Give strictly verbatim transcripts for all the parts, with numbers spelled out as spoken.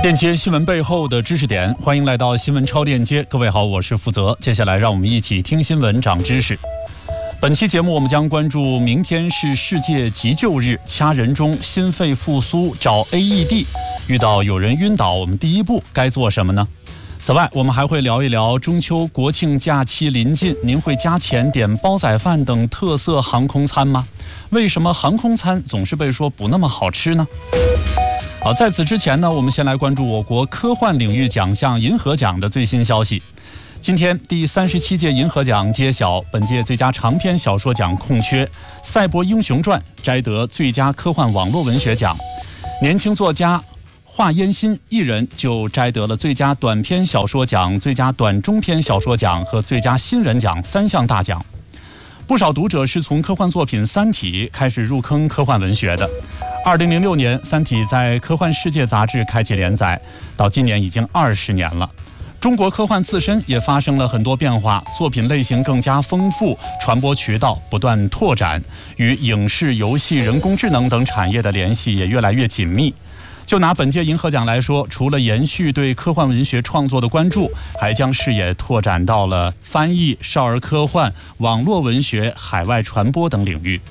链接新闻背后的知识点，欢迎来到新闻超链接。各位好，我是负责。接下来让我们一起听新闻长知识。本期节目我们将关注明天是世界急救日，掐人中心肺复苏找 A E D， 遇到有人晕倒，我们第一步该做什么呢？此外，我们还会聊一聊中秋国庆假期临近，您会加钱点煲仔饭等特色航空餐吗？为什么航空餐总是被说不那么好吃呢？好，在此之前呢，我们先来关注我国科幻领域奖项银河奖的最新消息。今天，第三十七届银河奖揭晓，本届最佳长篇小说奖空缺，《赛博英雄传》摘得最佳科幻网络文学奖，年轻作家华烟新一人就摘得了最佳短篇小说奖、最佳短中篇小说奖和最佳新人奖三项大奖。不少读者是从科幻作品《三体》开始入坑科幻文学的。二零零六年，《三体》在《科幻世界》杂志开启连载，到今年已经二十年了。中国科幻自身也发生了很多变化，作品类型更加丰富，传播渠道不断拓展，与影视、游戏、人工智能等产业的联系也越来越紧密。就拿本届银河奖来说，除了延续对科幻文学创作的关注，还将视野拓展到了翻译、少儿科幻、网络文学、海外传播等领域。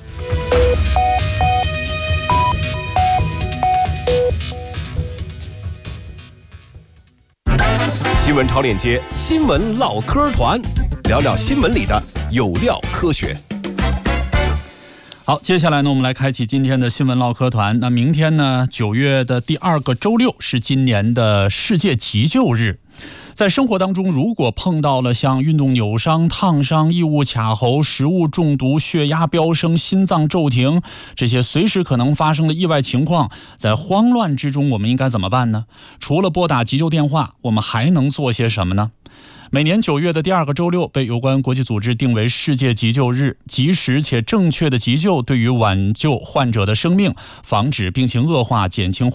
新闻超链接，新闻唠嗑团，聊聊新闻里的有料科学。 好，接下来呢，我们来开启今天的新闻唠嗑团。那明天呢，九月的第二个周六是今年的世界急救日。在生活当中，如果碰到了像运动扭伤、烫伤、异物卡喉、食物中毒、血压飙升、心脏骤停这些随时可能发生的意外情况，在慌乱之中我们应该怎么办呢？除了拨打急救电话，我们还能做些什么呢？每年九月的第二个周六被有关国际组织定为世界急救日，及时且正确的急救对于挽救患者的生命，防止病情恶化，减轻